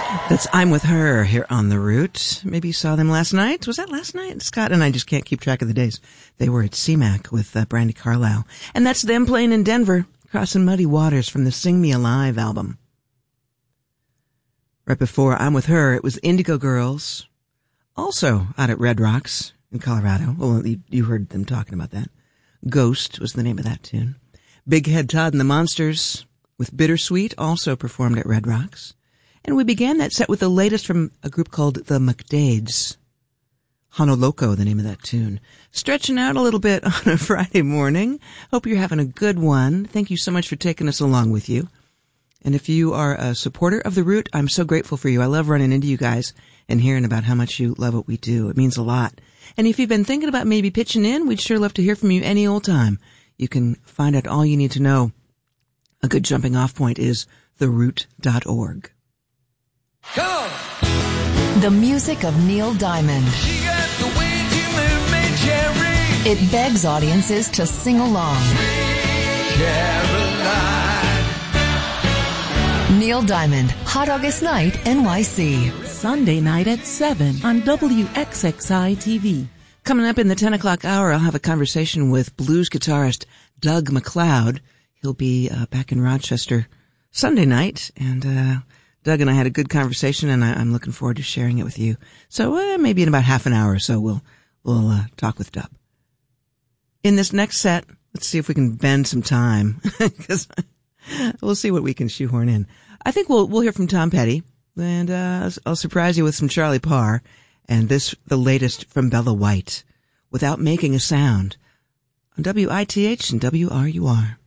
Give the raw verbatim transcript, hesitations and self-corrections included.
That's I'm With Her here on The Root. Maybe you saw them last night. Was that last night? Scott and I just can't keep track of the days. They were at C MAC with uh, Brandi Carlile. And that's them playing in Denver, Crossing Muddy Waters from the Sing Me Alive album. Right before I'm With Her, it was Indigo Girls, also out at Red Rocks in Colorado. Well, you, you heard them talking about that. Ghost was the name of that tune. Big Head Todd and the Monsters with Bittersweet also performed at Red Rocks. And we began that set with the latest from a group called the McDades. Honoloko, the name of that tune. Stretching out a little bit on a Friday morning. Hope you're having a good one. Thank you so much for taking us along with you. And if you are a supporter of The Root, I'm so grateful for you. I love running into you guys and hearing about how much you love what we do. It means a lot. And if you've been thinking about maybe pitching in, we'd sure love to hear from you any old time. You can find out all you need to know. A good jumping off point is the root dot org. Go! The music of Neil Diamond. She got the way to move me, Cherry. It begs audiences to sing along. Caroline. Neil Diamond, Hot August Night, N Y C. Sunday night at seven on W X X I T V. Coming up in the ten o'clock hour, I'll have a conversation with blues guitarist Doug MacLeod. He'll be uh, back in Rochester Sunday night, and uh Doug and I had a good conversation, and I, I'm looking forward to sharing it with you. So uh, maybe in about half an hour or so, we'll we'll uh, talk with Doug. In this next set, let's see if we can bend some time, because we'll see what we can shoehorn in. I think we'll we'll hear from Tom Petty, and uh, I'll, I'll surprise you with some Charlie Parr, and this the latest from Bella White, Without Making a Sound, on W I T H and W R U R.